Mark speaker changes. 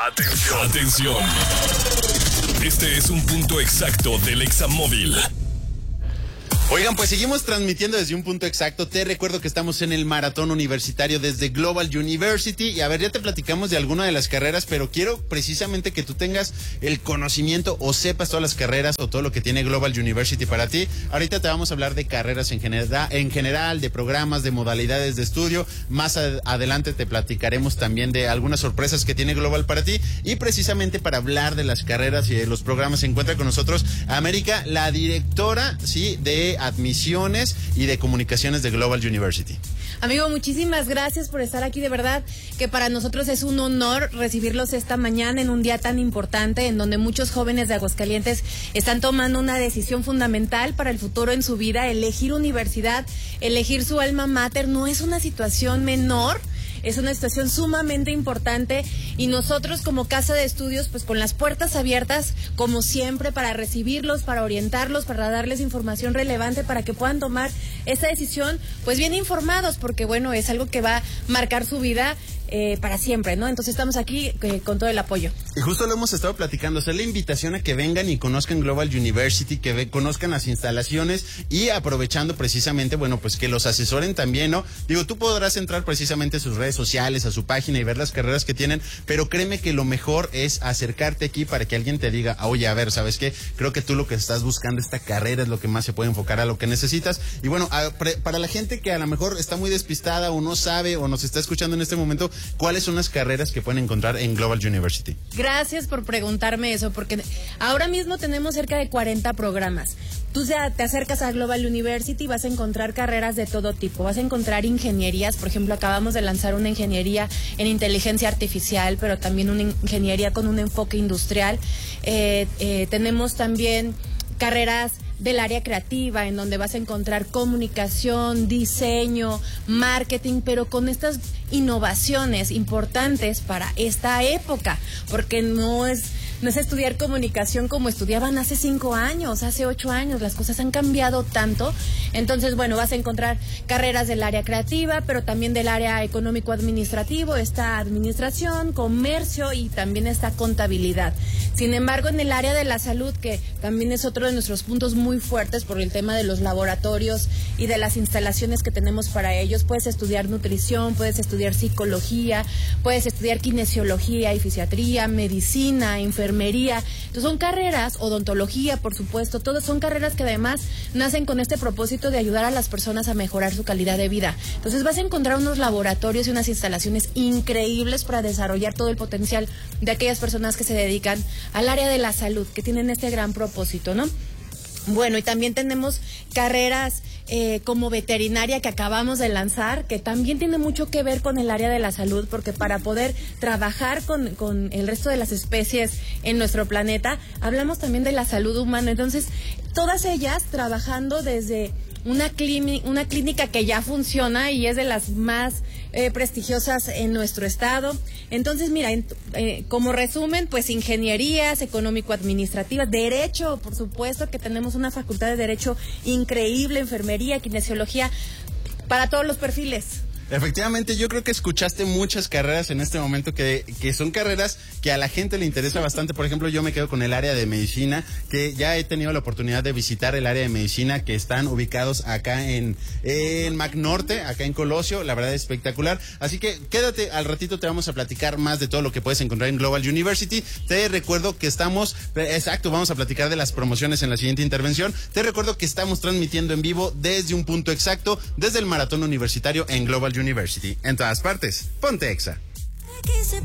Speaker 1: Atención. Atención. Este es un punto exacto del Examóvil.
Speaker 2: Oigan, pues seguimos transmitiendo desde un punto exacto. Te recuerdo que estamos en el maratón universitario desde Global University. Y a ver, ya te platicamos de alguna de las carreras, pero quiero precisamente que tú tengas el conocimiento o sepas todas las carreras o todo lo que tiene Global University para ti. Ahorita te vamos a hablar de carreras en general, de programas, de modalidades de estudio. Más adelante te platicaremos también de algunas sorpresas que tiene Global para ti. Y precisamente para hablar de las carreras y de los programas se encuentra con nosotros América, la directora, sí, de admisiones y de comunicaciones de Global University.
Speaker 3: Amigo, muchísimas gracias por estar aquí, de verdad que para nosotros es un honor recibirlos esta mañana en un día tan importante en donde muchos jóvenes de Aguascalientes están tomando una decisión fundamental para el futuro en su vida. Elegir universidad, elegir su alma mater no es una situación menor. Es una situación sumamente importante y nosotros como casa de estudios, pues con las puertas abiertas, como siempre, para recibirlos, para orientarlos, para darles información relevante para que puedan tomar esa decisión, pues bien informados, porque bueno, es algo que va a marcar su vida para siempre, ¿no? Entonces estamos aquí con todo el apoyo.
Speaker 2: Y justo lo hemos estado platicando, hacer la invitación a que vengan y conozcan Global University, que conozcan las instalaciones y aprovechando precisamente, bueno, pues que los asesoren también, ¿no? Digo, tú podrás entrar precisamente a sus redes sociales, a su página y ver las carreras que tienen, pero créeme que lo mejor es acercarte aquí para que alguien te diga, oye, a ver, ¿sabes qué? Creo que tú lo que estás buscando, esta carrera es lo que más se puede enfocar a lo que necesitas. Y bueno, para la gente que a lo mejor está muy despistada o no sabe o nos está escuchando en este momento, ¿cuáles son las carreras que pueden encontrar en Global University?
Speaker 3: Gracias por preguntarme eso, porque ahora mismo tenemos cerca de 40 programas. Tú te acercas a Global University y vas a encontrar carreras de todo tipo. Vas a encontrar ingenierías, por ejemplo, acabamos de lanzar una ingeniería en inteligencia artificial, pero también una ingeniería con un enfoque industrial. Tenemos también carreras del área creativa, en donde vas a encontrar comunicación, diseño, marketing, pero con estas innovaciones importantes para esta época, porque no es estudiar comunicación como estudiaban hace 5 años, hace 8 años, las cosas han cambiado tanto. Entonces, bueno, vas a encontrar carreras del área creativa, pero también del área económico-administrativo, está administración, comercio y también está contabilidad. Sin embargo, en el área de la salud, que también es otro de nuestros puntos muy fuertes por el tema de los laboratorios y de las instalaciones que tenemos para ellos, puedes estudiar nutrición, puedes estudiar psicología, puedes estudiar kinesiología y fisiatría, medicina, enfermería. Entonces son carreras, odontología, por supuesto, todas son carreras que además nacen con este propósito de ayudar a las personas a mejorar su calidad de vida. Entonces vas a encontrar unos laboratorios y unas instalaciones increíbles para desarrollar todo el potencial de aquellas personas que se dedican al área de la salud, que tienen este gran propósito, ¿no? Bueno, y también tenemos carreras como veterinaria que acabamos de lanzar, que también tiene mucho que ver con el área de la salud, porque para poder trabajar con el resto de las especies en nuestro planeta, hablamos también de la salud humana. Entonces, todas ellas trabajando desde una clínica que ya funciona y es de las más prestigiosas en nuestro estado. Entonces, mira, como resumen, pues ingenierías, económico-administrativas, derecho, por supuesto que tenemos una facultad de derecho increíble, enfermería, kinesiología, para todos los perfiles.
Speaker 2: Efectivamente, yo creo que escuchaste muchas carreras en este momento que son carreras que a la gente le interesa bastante. Por ejemplo, yo me quedo con el área de medicina, que ya he tenido la oportunidad de visitar el área de medicina, que están ubicados acá en Mac Norte, acá en Colosio. La verdad es espectacular. Así que quédate, al ratito te vamos a platicar más de todo lo que puedes encontrar en Global University. Te recuerdo que vamos a platicar de las promociones en la siguiente intervención. Te recuerdo que estamos transmitiendo en vivo desde un punto exacto, desde el maratón universitario en Global University. En todas partes, ponte Exa.